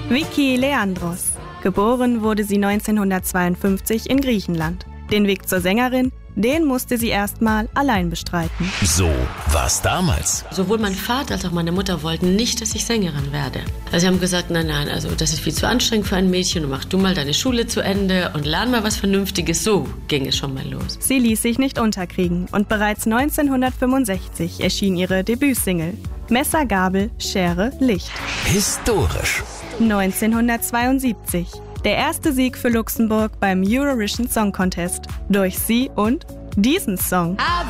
Vicky Leandros. Geboren wurde sie 1952 in Griechenland. Den Weg zur Sängerin, den musste sie erstmal allein bestreiten. So war's damals. Sowohl mein Vater als auch meine Mutter wollten nicht, dass ich Sängerin werde. Also sie haben gesagt, nein, also das ist viel zu anstrengend für ein Mädchen und mach du mal deine Schule zu Ende und lern mal was Vernünftiges. So ging es schon mal los. Sie ließ sich nicht unterkriegen und bereits 1965 erschien ihre Debütsingle Messer, Gabel, Schere, Licht. Historisch. 1972. Der erste Sieg für Luxemburg beim Eurovision Song Contest durch sie und diesen Song.